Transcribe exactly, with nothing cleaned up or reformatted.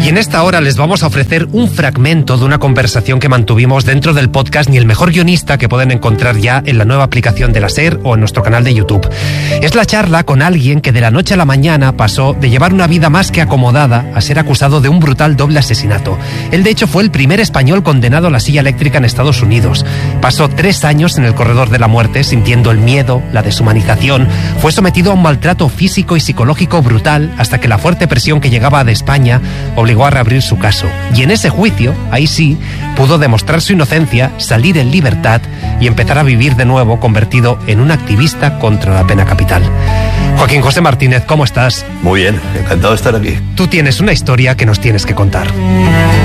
Y en esta hora les vamos a ofrecer un fragmento de una conversación que mantuvimos dentro del podcast Ni el mejor guionista, que pueden encontrar ya en la nueva aplicación de la SER o en nuestro canal de YouTube. Es la charla con alguien que de la noche a la mañana pasó de llevar una vida más que acomodada a ser acusado de un brutal doble asesinato. Él, de hecho, fue el primer español condenado a la silla eléctrica en Estados Unidos. Pasó tres años en el corredor de la muerte, sintiendo el miedo, la deshumanización. Fue sometido a un maltrato físico y psicológico brutal hasta que la fuerte presión que llegaba de España obligó a reabrir su caso. Y en ese juicio, ahí sí, pudo demostrar su inocencia, salir en libertad y empezar a vivir de nuevo, convertido en un activista contra la pena capital. Joaquín José Martínez, ¿cómo estás? Muy bien, encantado de estar aquí. Tú tienes una historia que nos tienes que contar.